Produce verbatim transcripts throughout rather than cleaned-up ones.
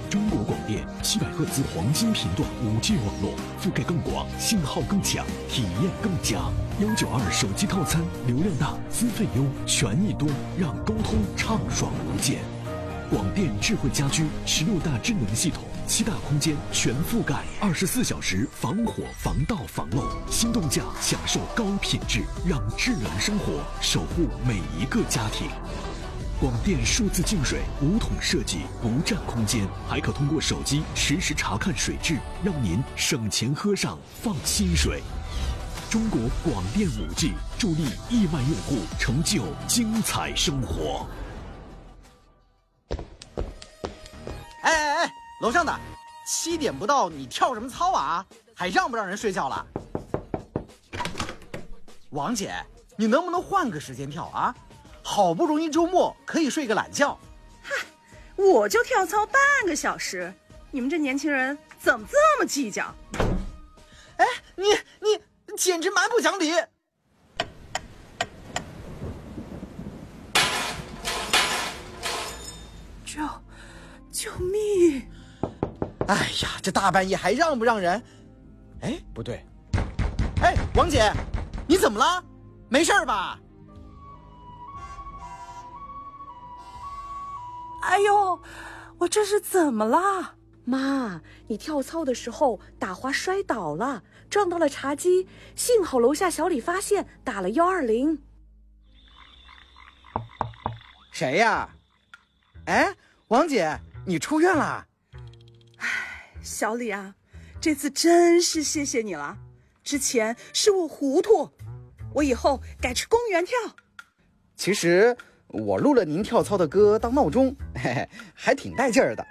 中国广电七百赫兹黄金频段 五 G 网络，覆盖更广，信号更强，体验更佳。幺九二手机套餐，流量大，资费优，权益多，让沟通畅爽无间。广电智慧家居十六大智能系统，七大空间全覆盖，二十四小时防火、防盗、防漏。心动价享受高品质，让智能生活守护每一个家庭。广电数字净水无桶设计，不占空间，还可通过手机实时查看水质，让您省钱喝上放心水。中国广电 五 G 助力亿万用户成就精彩生活。 哎哎哎，楼上的，七点不到，你跳什么操啊？还让不让人睡觉了？王姐，你能不能换个时间跳啊？好不容易周末可以睡个懒觉。 嗨，我就跳操半个小时，你们这年轻人怎么这么计较？ 哎，你你简直蛮不讲理！ 救救命！ 哎呀，这大半夜还让不让人？哎，不对。哎，王姐，你怎么了？没事吧？ 哎呦，我这是怎么了？ 妈，你跳操的时候打滑摔倒了，撞到了茶几，幸好楼下小李发现，打了幺二零。 谁呀？哎，王姐，你出院了？ 哎，小李啊，这次真是谢谢你了，之前是我糊涂，我以后改去公园跳。 其实我录了您跳操的歌当闹钟，嘿嘿，还挺带劲儿的。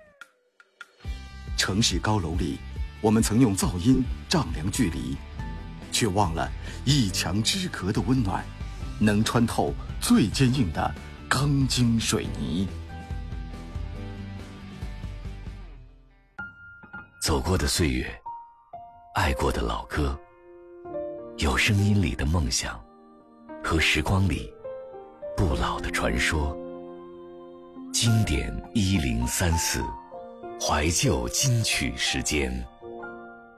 城市高楼里，我们曾用噪音丈量距离，却忘了一墙之隔的温暖，能穿透最坚硬的钢筋水泥。 走过的岁月，爱过的老歌，有声音里的梦想，和时光里不老的传说。经典一零三四，怀旧金曲时间。